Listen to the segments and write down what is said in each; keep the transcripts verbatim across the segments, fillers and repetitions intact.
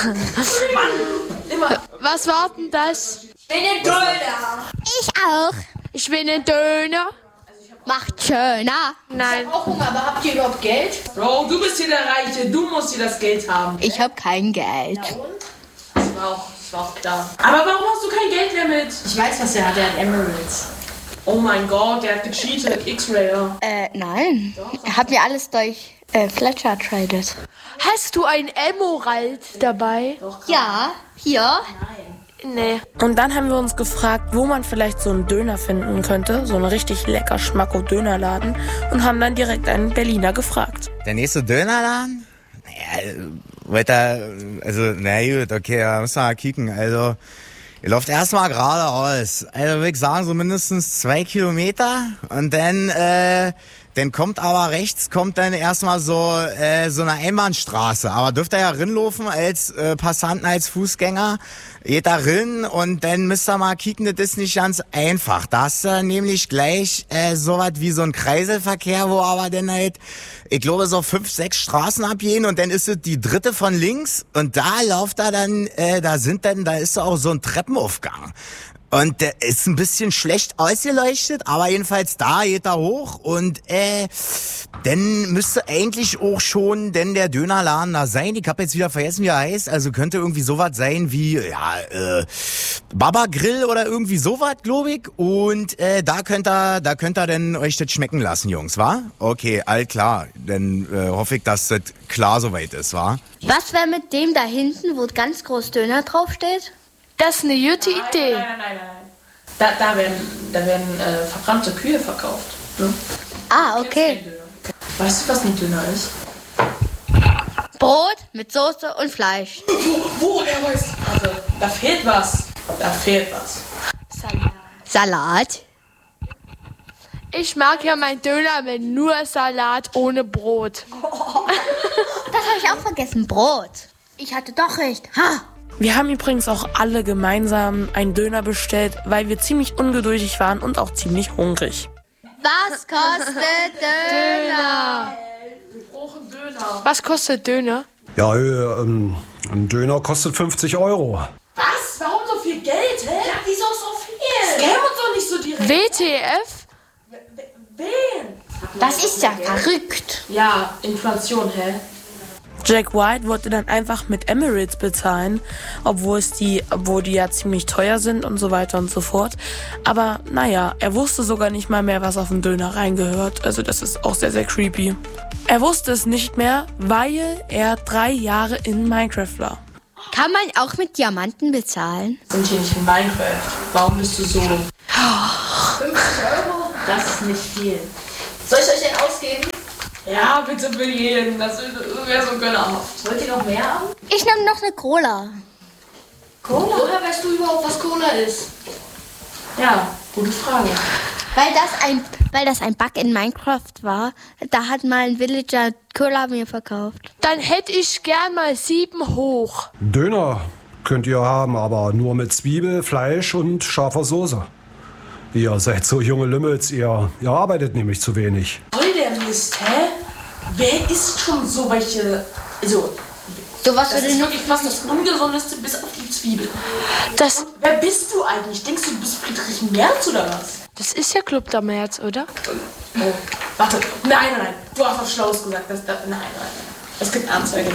Immer. Was war denn das? Ich will einen Döner. Ich auch. Ich will einen Döner. Macht schöner. Nein. Ich hab auch Hunger, aber habt ihr überhaupt Geld? Bro, du bist hier der Reiche, du musst hier das Geld haben. Ich hab kein Geld. Ja, und? Das war auch, das war auch klar. Aber warum hast du kein Geld mehr mit? Ich weiß, was er hat. Er hat Emeralds. Oh mein Gott, der hat gecheatet, X-Rayer. Äh, nein. Er hat mir alles durch äh, Fletcher traded. Hast du ein Emerald dabei? Ja, hier. Nee. Und dann haben wir uns gefragt, wo man vielleicht so einen Döner finden könnte, so einen richtig lecker Schmacko-Dönerladen, und haben dann direkt einen Berliner gefragt. Der nächste Dönerladen? Naja, weiter, also, na gut, okay, da müssen wir mal kicken. Also, ihr lauft erstmal geradeaus. Also, würde ich sagen, so mindestens zwei Kilometer. Und dann, äh, dann kommt aber rechts, kommt dann erstmal so, äh, so eine Einbahnstraße. Aber dürft ihr ja rinlaufen als äh, Passanten, als Fußgänger. Geht da rin und dann müsst ihr mal kicken, das ist nicht ganz einfach. Da hast du nämlich gleich äh, sowas wie so ein Kreiselverkehr, wo aber dann halt, ich glaube, so fünf, sechs Straßen abgehen und dann ist es die dritte von links und da lauft da dann, äh, da sind dann, da ist auch so ein Treppenaufgang. Und der ist ein bisschen schlecht ausgeleuchtet, aber jedenfalls da geht er hoch und äh, dann müsste eigentlich auch schon denn der Dönerladen da sein. Ich habe jetzt wieder vergessen, wie er heißt. Also könnte irgendwie sowas sein wie ja äh, Baba Grill oder irgendwie sowas, glaube ich. Und äh, da könnt ihr, da könnt ihr denn euch das schmecken lassen, Jungs, wa? Okay, all klar. Dann äh, hoffe ich, dass das klar soweit ist, wa? Was wäre mit dem da hinten, wo ganz groß Döner draufsteht? Das ist eine gute Idee. Nein, nein, nein, nein. Da, da werden, da werden äh, verbrannte Kühe verkauft. Ne? Ah, okay. Weißt du, was ein Döner ist? Brot mit Soße und Fleisch. Wo, woher weißt du? Also, da fehlt was. Da fehlt was. Salat. Salat. Ich mag ja mein Döner mit nur Salat ohne Brot. Das habe ich auch vergessen. Brot. Ich hatte doch recht. Ha! Wir haben übrigens auch alle gemeinsam einen Döner bestellt, weil wir ziemlich ungeduldig waren und auch ziemlich hungrig. Was kostet Döner? Wir brauchen Döner. Was kostet Döner? Ja, äh, ähm, ein Döner kostet fünfzig Euro. Was? Warum so viel Geld, hä? Ja, wieso so viel? Scam uns doch nicht so direkt. W T F? Wen? Das ist ja verrückt. Ja, Inflation, hä? Jack White wollte dann einfach mit Emeralds bezahlen, obwohl es die, obwohl die ja ziemlich teuer sind und so weiter und so fort. Aber naja, er wusste sogar nicht mal mehr, was auf den Döner reingehört. Also das ist auch sehr, sehr creepy. Er wusste es nicht mehr, weil er drei Jahre in Minecraft war. Kann man auch mit Diamanten bezahlen? Sind hier nicht in Minecraft. Warum bist du so? fünfzig Euro? Das ist nicht viel. Soll ich euch den ausgeben? Ja, bitte für jeden. Das wäre so gönnerhaft. Wollt ihr noch mehr haben? Ich nehme noch eine Cola. Cola? Woher weißt du überhaupt, was Cola ist? Ja, gute Frage. Weil das ein, weil das ein Bug in Minecraft war. Da hat mal ein Villager Cola mir verkauft. Dann hätte ich gern mal sieben hoch. Döner könnt ihr haben, aber nur mit Zwiebel, Fleisch und scharfer Soße. Ihr seid so junge Lümmels, ihr, ihr arbeitet nämlich zu wenig. Voll der Mist, hä? Wer isst schon so welche... Also, Sowas das würde ist nur wirklich fast das Ungesundeste bis auf die Zwiebel. Das, Und wer bist du eigentlich? Denkst du, du bist Friedrich Merz oder was? das ist ja Club der März, oder? Oh, warte. Nein, nein, nein. Du hast was Schlaues gesagt. Das, das, nein, nein, nein. Es gibt Anzeige.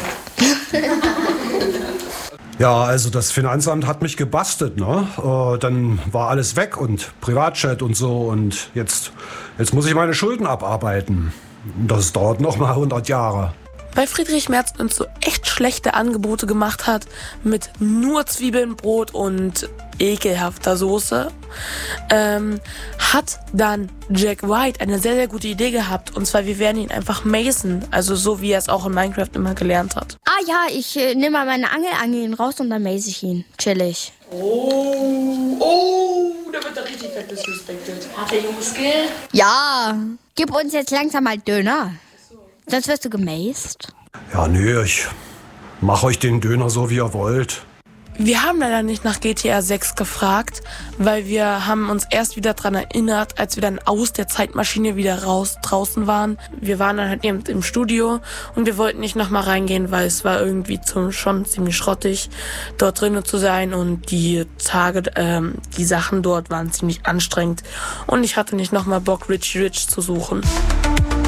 Ja, also das Finanzamt hat mich gebastelt, ne? Äh, dann war alles weg und Privatchat und so und jetzt, jetzt muss ich meine Schulden abarbeiten. Das dauert noch mal hundert Jahre. Weil Friedrich Merz uns so echt schlechte Angebote gemacht hat mit nur Zwiebeln, Brot und ekelhafter Soße, ähm, hat dann Jack White eine sehr, sehr gute Idee gehabt. Und zwar, wir werden ihn einfach macen, also so wie er es auch in Minecraft immer gelernt hat. Ah ja, ich äh, nehme mal meine Angel, angel ihn raus und dann maze ich ihn. Chillig. Oh, oh, da wird er richtig fett disrespected. Hat der Junge Skill? Ja, gib uns jetzt langsam mal Döner. Sonst wirst du gemazed. Ja, nö, ich mach euch den Döner so, wie ihr wollt. Wir haben leider nicht nach G T A sechs gefragt, weil wir haben uns erst wieder dran erinnert, als wir dann aus der Zeitmaschine wieder raus draußen waren. Wir waren dann halt eben im Studio und wir wollten nicht nochmal reingehen, weil es war irgendwie zum, schon ziemlich schrottig, dort drinnen zu sein und die Tage, ähm, die Sachen dort waren ziemlich anstrengend und ich hatte nicht nochmal Bock, Richie Rich zu suchen.